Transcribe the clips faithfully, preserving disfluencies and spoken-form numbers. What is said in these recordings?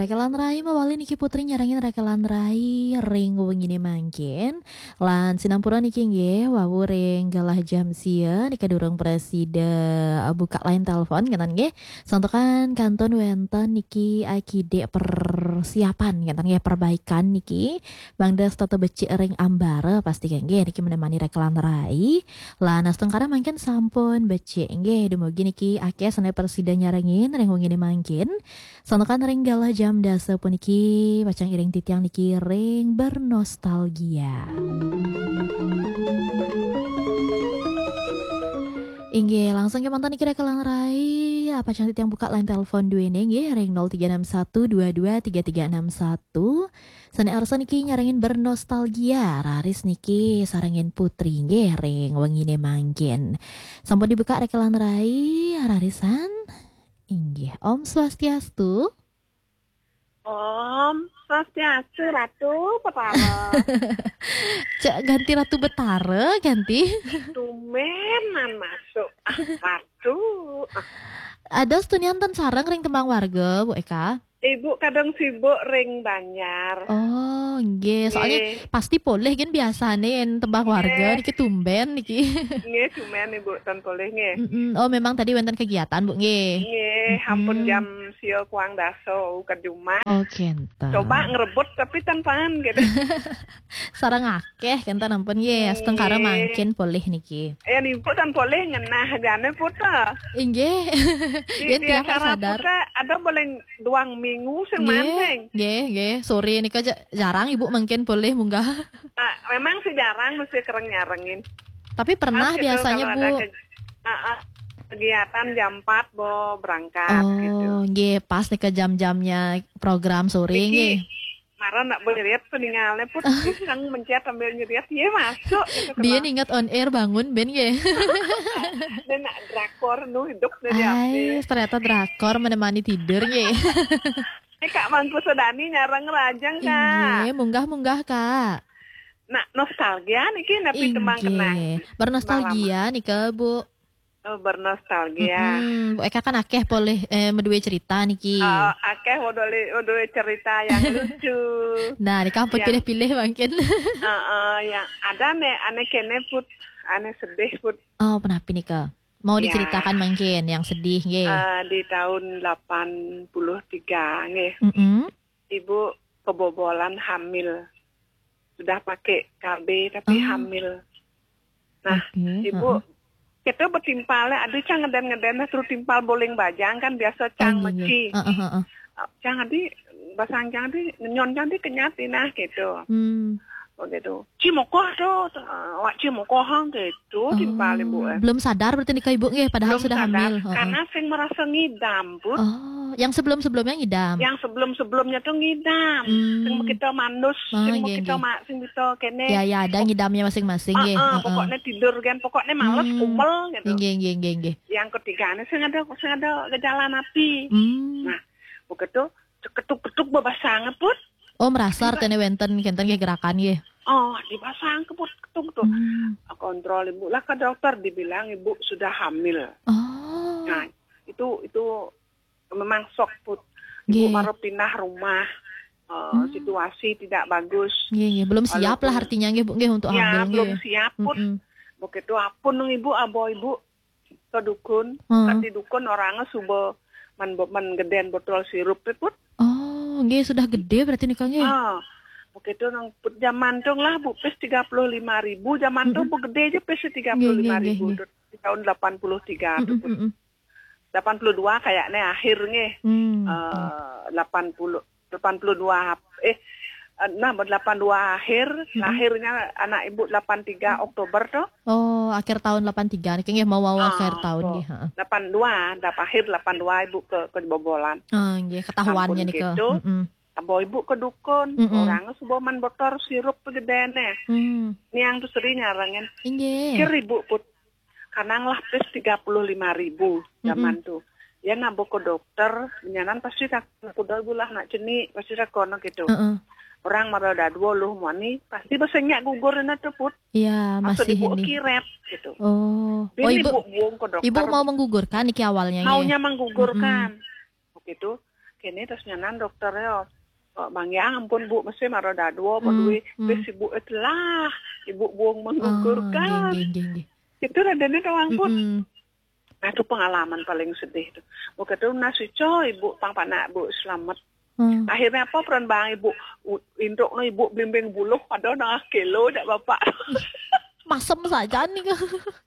Rekelan rai mawali niki putri nyarangin rekelan rai ring wengine mangkin lan sinampura niki nggih wawu ring galah jam sia nika durung presida buka line telepon ngeten nggih sontokan kanton wenten niki akide persiapan ngeten nggih perbaikan niki bangda tata becik ring ambara pasti nggih niki menemani rekelan rai lan astengkara mangkin sampun becik nggih dumugi niki akeh sene presida nyarangin ring wengine mangkin sontokan ring galah jam dasa puniki pacang iring titiang niki ring bernostalgia. Inggih langsung ke mantan niki rekelang rai apa cantik yang buka line telepon dua ini nggih ring nol tiga enam satu dua dua tiga tiga enam satu. Sane arsa niki nyarangin bernostalgia raris niki sarangin putri nggih ring wengine mangkin. Sampun dibuka rekelang rai rarisan. Inggih Om Swastiastu. Om Swastiastu Ratu Betara. Cak ganti Ratu Betara ganti. Tumenan masuk ah, Ratu. Ada stunian ten sarang ring tembang warga Bu Eka. Ibu kadang sibuk ring Banyar. Oh, nggih. Soalnya Nggih. pasti boleh kan biasane yen tembang warga niki tumben niki. Nggih, cuman Ibu tan boleh nggih. Mm-mm. Oh, memang tadi wonten kegiatan Bu nggih. Nggih, hampun Mm-mm. jam sio kuang daso keduma. Oh, kenta. Coba ngerebut tapi tanpaan gitu. Sarang akeh kenta ampun nggih, setengkara Nggih. mangkin boleh niki. Ya Ibu tan boleh ngenah jane putra. Inggih. Di, Yen di tiang acara sadar. putra ada boleh duang minggu sing Nggih, mancing. nggih, nggih. Sore nika ja- jarang Ibu mungkin boleh munggah. Nah, memang sih jarang mesti kereng nyarengin. Tapi pernah Pas gitu biasanya kalau Bu. ada ke- ah, ah, kegiatan jam empat bo berangkat gitu. Oh, nggih, pas nih ke jam-jamnya program sore nggih. Iki marah nak beriat peninggalnya pun iseng mencet sambil nyeriat dia masuk gitu Dia kenal. ingat on air bangun ben nggih. Dan nak drakor nu hidup dari Ay, api. ternyata drakor menemani tidur nggih. Eh Kak Mangku Sodani nyarang rajang Kak. Inggih, munggah-munggah Kak. Nak nostalgia niki napi temang kenang. Inggih, bernostalgia nih ke Bu. Oh, bernostalgia. Mm-mm, Bu Eka kan akeh boleh eh medue cerita niki. Oh, akeh wodole wodole cerita yang lucu. Nah, nika ampun Yang- pilih-pilih mungkin. Heeh, yang ada nih aneh kene put, aneh sedih put. Oh, kenapa nih ke? Mau Ya. diceritakan mungkin yang sedih nggih. Eh, di tahun delapan puluh tiga nggih, Mm-mm. ibu kebobolan hamil. Sudah pakai K B tapi Oh. hamil. Nah, Oke, ibu kita bertimpalnya ada cang ngeden-ngeden terus timpal boling bajang kan biasa cang Oh, iya, meci. iya. Heeh, heeh. Cang adi basang cang adi nyon cang adi kenyati nah gitu. Hmm. Begitu. Cimoko tuh, wak cimoko hang gitu timpal ibu. eh. Belum sadar berarti nikah Ibu nggih padahal Belum sudah sadar, hamil. Heeh. karena sing merasa ngidam put. Oh, yang sebelum-sebelumnya ngidam. Yang sebelum-sebelumnya tuh ngidam. Hmm. Sing mau kita mandus, Ah, sing mau iya, kita iya. mak, sing kita kene. Ya ya ada ngidamnya masing-masing Ah, nggih. ah, Heeh. pokoknya tidur kan, pokoknya males Hmm. kumel gitu. Nggih nggih nggih nggih. Yang ketiganya sing ada sing ada gejala napi. Hmm. Nah, begitu ketuk-ketuk bebasangan put. Oh, merasa artine wenten kenten nggih gerakan nggih. Oh, dipasang keput ketuk tuh. Hmm. Kontrol ibu lah ke dokter dibilang ibu sudah hamil. Oh. Nah, itu itu memang sok put. Ibu Nggih. baru pindah rumah. Eh, Hmm. Situasi tidak bagus. Nggih nggih, belum siap lah Walaupun- artinya nggih Bu nggih untuk Ya, hamil belum nggih. siap put. Mm-mm. Begitu apun nung ibu abo ibu ke dukun. Hmm. Kan di dukun orangnya subuh men men geden botol sirup itu put. Oh, nggih sudah gede berarti nikah nggih. Ah. Begitu nang put zaman dong lah bu pes tiga puluh lima ribu zaman tuh bu gede aja pes tiga puluh lima Nggih, ribu nggih, di tahun delapan puluh tiga tuh Mm-mm, put. mm-mm. delapan puluh dua kayaknya akhirnya Hmm. eh delapan puluh delapan puluh dua eh eh, nah delapan puluh dua akhir lahirnya anak ibu delapan puluh tiga Oktober tuh. Oh, akhir tahun delapan tiga niki nggih mau mau Ah, akhir tahun kok. nggih, heeh. delapan puluh dua, dapat akhir delapan puluh dua ibu ke kebobolan. Ah, nggih ketahuannya Ampun nika. gitu. Mm-mm. Abo ibu ke dukun, Mm-mm. orangnya subuh man botol sirup gedene. Hmm. Ini yang tuh sering nyarangin. Nggih. Kir ibu put, kanang lah pes tiga puluh lima ribu zaman tuh. Ya nabo ke dokter, menyanan pasti tak kuda gulah nak ceni, pasti tak kono gitu. Heeh. Orang marah dah dua luh mani, pasti besengnya gugur na tuh put. Iya, Maksud masih ibu ini. kiret gitu. Oh. Oh, Ini ibu ibu buang ke dokter. ibu mau menggugurkan niki awalnya nggih. maunya menggugurkan. Begitu. kini terus nyanan dokternya oh, Bang Yang ampun Bu mesti marah dua Hmm, peduli hmm. wis ibu itulah ibu buang Oh, menggugurkan geng, geng, geng. itu radanya doang pun Mm-mm. nah itu pengalaman paling sedih tuh bukan tuh nasi coy ibu pang panak Bu selamat Hmm. akhirnya apa peran bang ibu u- induk no ibu bimbing buluh ada nang kilo dak bapak Masem saja nih kan.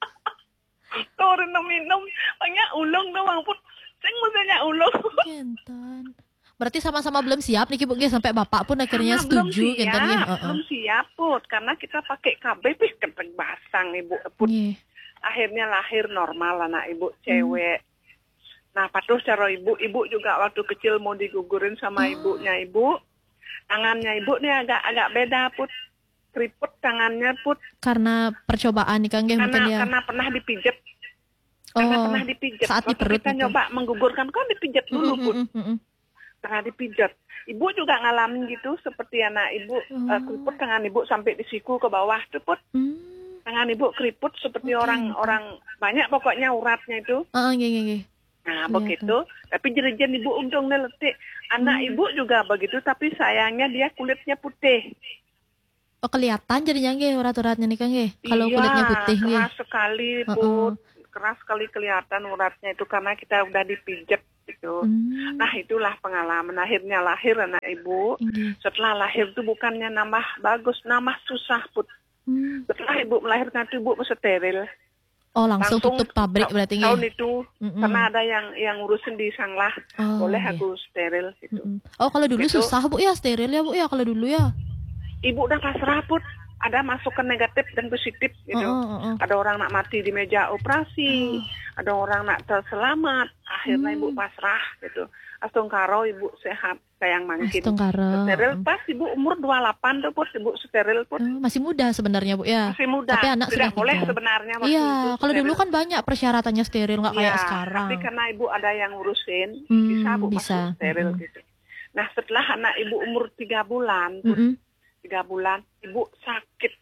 turun minum banyak ulung doang pun sing mestinya ulung Gentan. Berarti sama-sama belum siap nih Bu Ge, sampai bapak pun akhirnya karena belum setuju gentan ge. siap Heeh. belum siap put karena kita pakai K B P kenteng basang ibu put Nggih. akhirnya lahir normal anak ibu cewek. Nah, patuh cara ibu, ibu juga waktu kecil mau digugurin sama ibunya ibu. Tangannya ibu nih agak agak beda put, keriput tangannya put. Karena percobaan nih Kang Ge mungkin Karena ya. karena pernah dipijat, karena Oh, pernah dipijat. saat di Waktu perut kita gitu. nyoba menggugurkan kan dipijat dulu put, Mm-mm, mm-mm. pernah dipijat. Ibu juga ngalamin gitu seperti anak ibu, Oh. eh, keriput tangan ibu sampai di siku ke bawah tuh put. Hmm. Tangan ibu keriput seperti Oke. orang-orang banyak pokoknya uratnya itu. Heeh, nggih, nggih, nggih. Nah, Kelihatan. begitu. Tapi jerigen ibu untungnya letik. Anak Hmm. ibu juga begitu, tapi sayangnya dia kulitnya putih. Oh, kelihatan jadinya nggih urat-uratnya nih Kang Ge. Kalau iya, kulitnya putih nggih. keras sekali, Heeh. Put. Keras sekali kelihatan uratnya itu karena kita udah dipijat gitu. Hmm. Nah, itulah pengalaman. Akhirnya lahir anak ibu. Nggih. Setelah lahir itu bukannya nambah bagus, nambah susah, Put. Hmm. Setelah ibu melahirkan itu ibu mesti steril. Oh, langsung, Langsung tutup pabrik ta- berarti tahun nggih. itu Mm-mm. karena ada yang yang ngurusin di Sanglah. Oh, Boleh nggih. aku steril gitu. Mm-mm. Oh, kalau dulu Gitu. susah Bu ya steril ya Bu ya kalau dulu ya. Ibu udah pasrah Put. Ada masukan negatif dan positif gitu. Heeh, heeh. Ada orang nak mati di meja operasi, ada orang nak terselamat. Akhirnya Hmm. ibu pasrah gitu. Astung karo ibu sehat sayang mangkin. Astung karo. Steril pas ibu umur dua puluh delapan tuh Put, ibu steril Put. Oh, masih muda sebenarnya Bu ya. Masih muda. Tapi anak tidak sudah boleh tiga. sebenarnya waktu Iya, itu kalau dulu steril. kan banyak persyaratannya steril nggak kayak Iya, sekarang. tapi karena ibu ada yang ngurusin, Hmm, bisa bu bisa. masuk steril Mm-mm. gitu. Nah setelah anak ibu umur tiga bulan, Put, Mm-mm. tiga bulan, ibu sakit,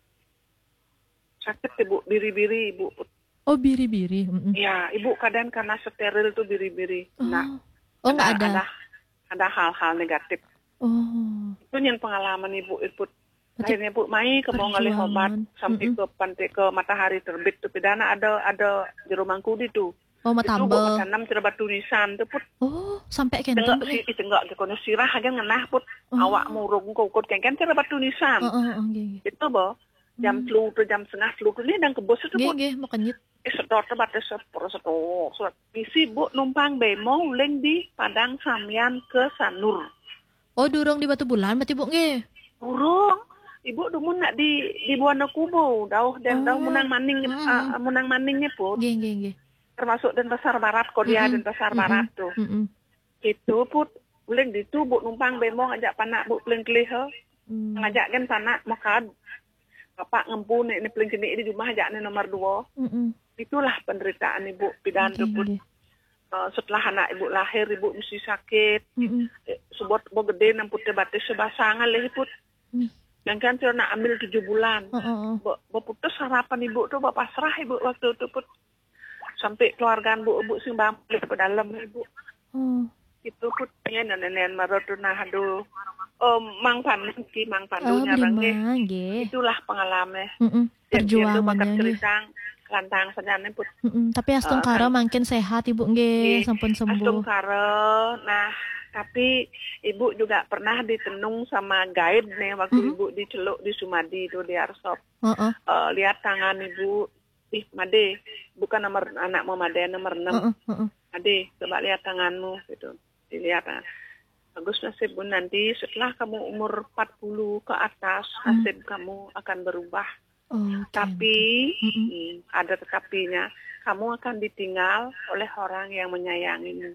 sakit ibu biri-biri ibu. Oh, biri-biri. Mm-mm. Ya, ibu kadang karena steril tuh biri-biri. Oh, Nah, oh nggak ada. ada ada hal-hal negatif. Oh, Itu yang pengalaman ibu ibu. Berarti Akhirnya ibu main ke mau ngalih obat perjuangan. sampai Mm-mm. ke pantai ke matahari terbit tuh pidana ada ada jero mangkudi tuh. Oh, mau Itu bu tambel. tanam cerbat tulisan tuh Put. Oh, sampai Tengok kenton Bu si ya. itu enggak ke kono sirah aja ngenah Put. Oh. Awak murung kokot kan cerbat tulisan. Oh, oh, oh, nggih, nggih. Itu bo jam Hmm. telu atau jam setengah telu ini dan ke bos itu Nggih, Put. nggih, mau kenyit. Eh, sedot batas sepuluh sedot. Surat misi bu numpang bemo uling di Padang Samyan ke Sanur. Oh, durung di Batu Bulan berarti Bu nggih. Burung. Ibu dulu nak di di Buana Kubu, dauh dan Oh. dauh menang maning Mm-mm. uh, menang maningnya Put. Nggih, nggih, nggih. Termasuk Denpasar Barat, Kodia Mm-mm. Denpasar Mm-mm. Barat tuh. Mm-mm. Itu Put, uling di tu bu numpang bemo ngajak panak bu peling kelih he. Hmm. Ngajak kan panak makad. Bapak ngempu nih ini peling kini di rumah ajak nih nomor dua. Mm-mm. Itulah penderitaan ibu pidan Nggih, tuh Put. nggih. Uh, setelah anak ibu lahir ibu mesti sakit. Mm-mm. Eh, Sebut bo gede enam putih batis sebasangan leh Put. Mm. Yang kan saya nak ambil tujuh bulan. Oh, oh, oh. Bo, bo putus harapan ibu tuh bapak serah ibu waktu itu Put. Sampai keluargaan bu ibu sing balik ke dalam ibu. Oh. Itu Put ya nenek marot nah aduh. Oh, Mang Pandu ki Mang Pandu Oh, nyarang nggih. blimang nggih. Itulah pengalaman. Mm-mm. Perjuangannya Perjuangannya nggih. ceritang lantang senjane Put. Mm-mm. Tapi Astung Eh, Karo kan. makin sehat Ibu nggih, Nggih. sampun sembuh. Astung karo. Nah, tapi ibu juga pernah ditenung sama guide nih waktu Mhm. ibu diceluk di Sumadi itu di Arsop. Heeh. Eh, lihat tangan ibu, ih Made, bukan nomor anak mau Made nomor enam. Heeh, heeh. Ade, coba lihat tanganmu gitu. Dilihat. Nah. Bagus nasib Bu nanti setelah kamu umur empat puluh ke atas Hmm. nasib kamu akan berubah. Oke. Tapi Mm-mm. hmm, ada tetapinya. Kamu akan ditinggal oleh orang yang menyayangimu.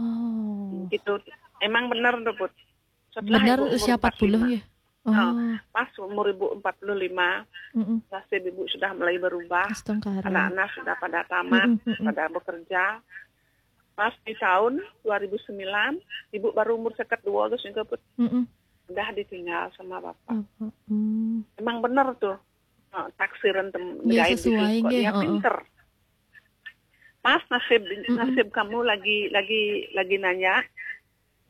Oh. Gitu. Emang benar tuh Put. Benar ibu umur usia empat puluh empat puluh lima, ya? Oh. Nah, pas umur ibu empat puluh lima, Mm-mm. nasib ibu sudah mulai berubah. Astung Karo. Anak-anak sudah pada tamat, Mm-mm, mm-mm. pada bekerja. Pas di tahun dua ribu sembilan, ibu baru umur sekat dua terus juga Put, Mm-mm. udah ditinggal sama bapak. Oh, oh, mm. Emang benar tuh. Oh, taksiran tem Ya, gaib sesuai, itu kok nggih, dia oh, oh. pinter. Pas nasib Mm-mm. nasib kamu lagi lagi lagi nanya,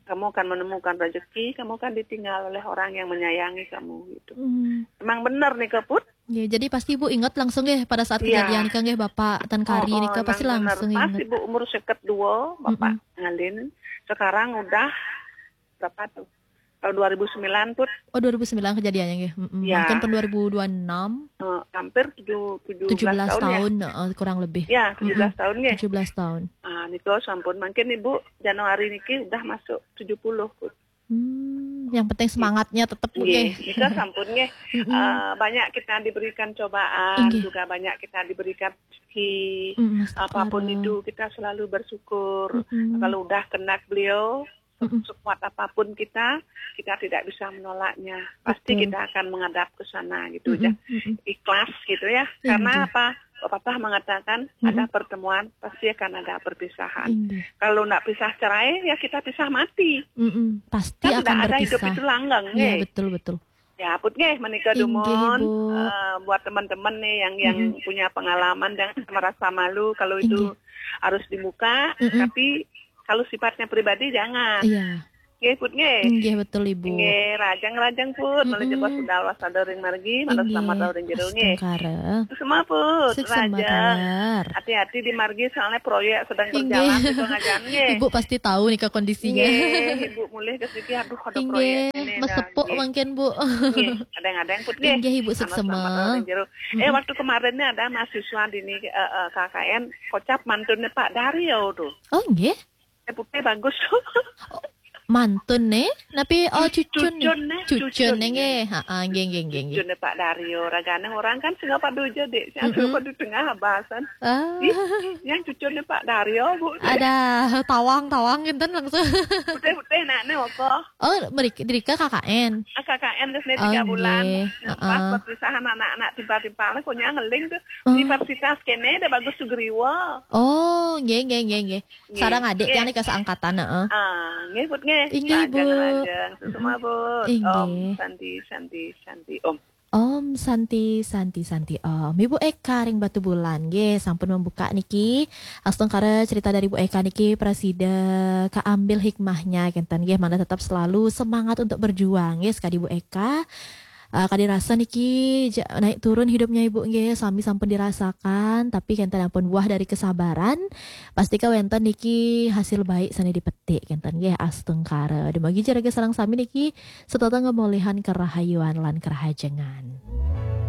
kamu akan menemukan rezeki, kamu kan ditinggal oleh orang yang menyayangi kamu gitu. Hmm. Emang bener nih Put. Ya, jadi pasti ibu ingat langsung ya pada saat Iya. kejadian nikah nggih Bapak Tan Kari Oh, oh, nikah pasti emang bener. langsung Pas ingat. ibu umur seket dua, Bapak ngalin. Sekarang udah berapa tuh? Tahun dua ribu sembilan Put. Oh, dua ribu sembilan kejadiannya nggih. Heeh. Ya. Mungkin tahun dua ribu dua puluh enam. Uh, hampir tujuh, tujuh tujuh belas tahun, tahun ya. uh, kurang lebih. Ya, tujuh belas tahun ya. tujuh belas tahun. Ah, niko sampun mungkin Ibu Januari niki udah masuk tujuh puluh Put. Hmm, yang penting semangatnya tetap nggih. Niko sampun nggih. Uh, banyak kita diberikan cobaan, Inggih. juga banyak kita diberikan rezeki. Mm, Apapun itu kita selalu bersyukur. Mm-mm. Kalau udah kena beliau, Mm-mm. sekuat apapun kita, kita tidak bisa menolaknya. Pasti Betul. kita akan menghadap ke sana gitu ya. Mm-mm. Ikhlas gitu ya. Inggih. Karena apa? Bapak mengatakan Mm-mm. ada pertemuan, pasti akan ada perpisahan. Inggih. Kalau nggak pisah cerai, ya kita pisah mati. Mm-mm. Pasti Kan akan tidak ada hidup berpisah. itu langgeng. Iya, nggih. betul betul. Ya, put nggih menika Inggih, dumon Bu. uh, buat teman-teman nih yang yang Mm-mm. punya pengalaman jangan merasa malu kalau itu harus dibuka, Mm-mm. tapi kalau sifatnya pribadi jangan. Iya. Nggih, put nggih. Inggih betul Ibu. Nggih, rajang-rajang put, Mm-mm. menuju wasudal wasadoring margi, malah Inggih. selamat dauring jero nggih. Astengkara. Semua put, Sik rajang. sembarar. Hati-hati di margi soalnya proyek sedang Inggih. berjalan gitu ngajan nggih. Ibu pasti tahu nih ke kondisinya. Nggih, Ibu mulai ke sini aduh ada Inggih, proyek ini. mesepuk Nggih. mungkin Bu. Nggih, kadang-kadang put nggih. Inggih Ibu sik Anak selamat semeng. dauring jero. Eh waktu kemarin nih ada mahasiswa di ini eh, eh, K K N kocap mantunnya Pak Dario tuh. Oh nggih. Eh putih bagus tuh. Mantun nih, tapi oh cucun nih. Cucun nih, Cucun cucun nih nggih. Heeh, nggih nggih nggih nggih. Junnya Pak Dario, ragane orang kan singa Pak Dojo dek, saya mm di tengah bahasan. Ah, Ih, yang cucunya Pak Dario bu, ada tawang-tawang gitu langsung. putih-putih nak nih apa? Oh, mereka dirika K K N. K K N di sini Oh, tiga bulan. nggih. Nah, Heeh. pas perpisahan anak-anak tiba-tiba lah, konya ngeling tuh Oh. universitas kene, udah bagus sugriwa. Oh, nggih nggih nggih nggih. Nggih. Sarang adik Nggih. yang nikah seangkatan heeh. Ah, nggih put nggih. Inggih, Bu. Rajang-rajang, semua bu. Inggih. Om Santi Santi Santi Om. Om Santi Santi Santi Om Ibu Eka ring Batu Bulan nggih sampun membuka niki astengkara cerita dari Bu Eka niki presida kaambil hikmahnya kenten nggih mana tetap selalu semangat untuk berjuang nggih sekali Bu Eka. Uh, kadi rasa niki ja- naik turun hidupnya Ibu nggih sami sampun dirasakan tapi kenten ampun buah dari kesabaran pasti ka wenten niki hasil baik sane dipetik kenten nggih astengkara dumagi jarage sareng sami niki setata ngemolehan kerahayuan lan kerahajengan.